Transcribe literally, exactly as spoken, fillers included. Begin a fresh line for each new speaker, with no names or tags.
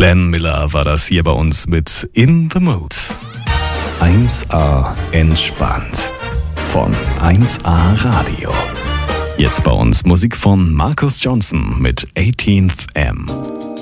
Glenn Miller war das hier bei uns mit In the Mood. eins A entspannt von eins A Radio. Jetzt bei uns Musik von Marcus Johnson mit eighteenth M.